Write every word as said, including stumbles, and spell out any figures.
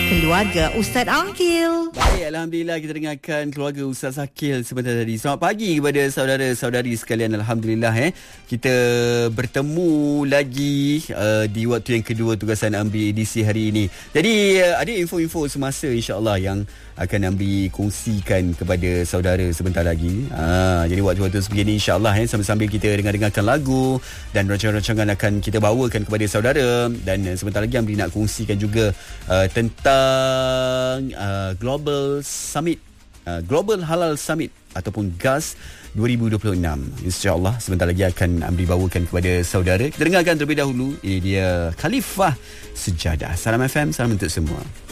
Keluarga Ustaz Akil. Baik, Alhamdulillah kita dengarkan keluarga Ustaz Akil sebentar tadi. Selamat pagi kepada saudara-saudari sekalian. Alhamdulillah eh kita bertemu lagi uh, di waktu yang kedua tugasan Ambi edisi hari ini. Jadi uh, ada info-info semasa insya-Allah yang akan Ambi kongsikan kepada saudara sebentar lagi. Ha, jadi waktu-waktu sebegini insya-Allah eh sambil-sambil kita dengar-dengarkan lagu dan rancangan-rancangan akan kita bawakan kepada saudara, dan uh, sebentar lagi Ambi nak kongsikan juga uh, tentang Uh, Global Summit, uh, Global Halal Summit ataupun G A S dua ribu dua puluh enam. InsyaAllah sebentar lagi akan Amri bawakan kepada saudara. Kita dengarkan terlebih dahulu. Ini dia Khalifah Sejadah. Salam F M, salam untuk semua.